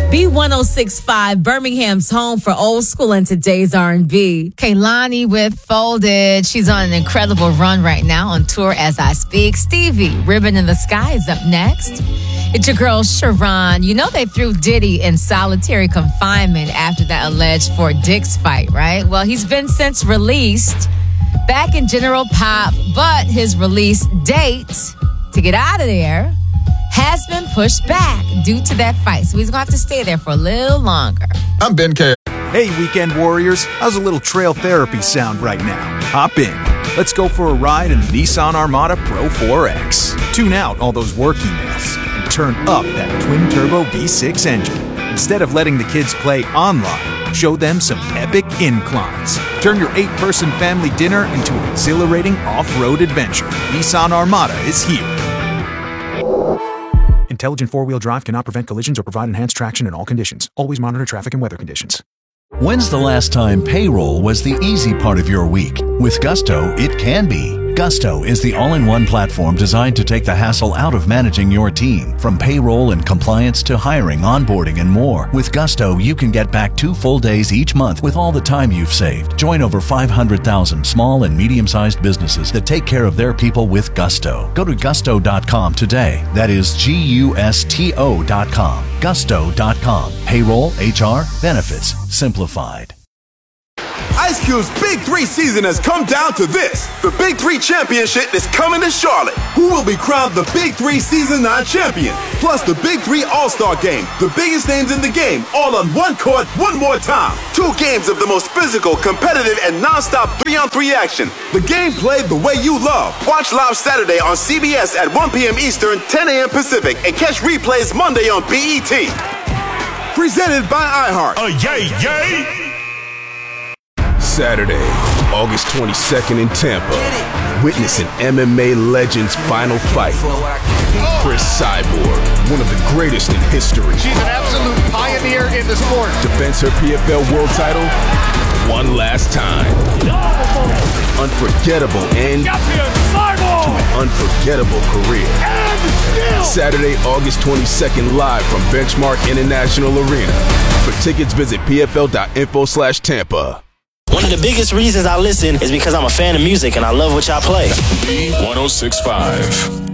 B1065, Birmingham's home for old school and today's R&B. Kehlani with Folded. She's on an incredible run right now on tour as I speak. Stevie, Ribbon in the Sky is up next. It's your girl, Sharon. You know they threw Diddy in solitary confinement after that alleged Fort Dix fight, right? Well, he's been since released back in General Pop, but his release date to get out of there has been pushed back due to that fight. So he's going to have to stay there for a little longer. I'm Ben K. Hey, weekend warriors. How's a little trail therapy sound right now? Hop in. Let's go for a ride in the Nissan Armada Pro 4X. Tune out all those work emails and turn up that twin-turbo V6 engine. Instead of letting the kids play online, show them some epic inclines. Turn your 8-person family dinner into an exhilarating off-road adventure. Nissan Armada is here. Intelligent four-wheel drive cannot prevent collisions or provide enhanced traction in all conditions. Always monitor traffic and weather conditions. When's the last time payroll was the easy part of your week? With Gusto, it can be. Gusto is the all-in-one platform designed to take the hassle out of managing your team. From payroll and compliance to hiring, onboarding, and more. With Gusto, you can get back 2 full days each month with all the time you've saved. Join over 500,000 small and medium-sized businesses that take care of their people with Gusto. Go to gusto.com today. That is Gusto.com. Gusto.com. Payroll, HR, benefits, simplified. Ice Cube's Big 3 season has come down to this. The Big 3 Championship is coming to Charlotte. Who will be crowned the Big 3 Season 9 champion? Plus the Big 3 All-Star Game. The biggest names in the game, all on one court, one more time. 2 games of the most physical, competitive, and non-stop 3-on-3 action. The game played the way you love. Watch live Saturday on CBS at 1 p.m. Eastern, 10 a.m. Pacific, and catch replays Monday on BET. Presented by iHeart. Yay! Saturday, August 22nd in Tampa. Witness an MMA legend's final fight. Chris Cyborg, one of the greatest in history. She's an absolute pioneer in the sport. Defends her PFL world title one last time. Unforgettable end to an unforgettable career. Saturday, August 22nd, live from Benchmark International Arena. For tickets, visit pfl.info/Tampa. One of the biggest reasons I listen is because I'm a fan of music and I love what y'all play. B1065.